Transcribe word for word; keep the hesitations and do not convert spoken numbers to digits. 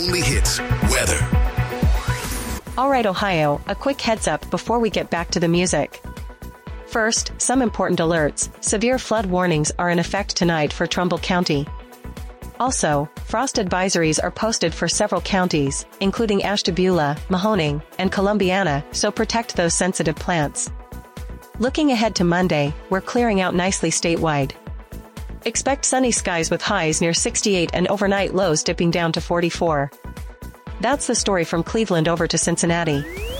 only hits, weather. All right, Ohio, a quick heads up before we get back to the music. First, some important alerts. Severe flood warnings are in effect tonight for Trumbull County. Also, frost advisories are posted for several counties, including Ashtabula, Mahoning, and Columbiana, so protect those sensitive plants. Looking ahead to Monday, we're clearing out nicely statewide. Expect sunny skies with highs near sixty-eight and overnight lows dipping down to forty-four. That's the story from Cleveland over to Cincinnati.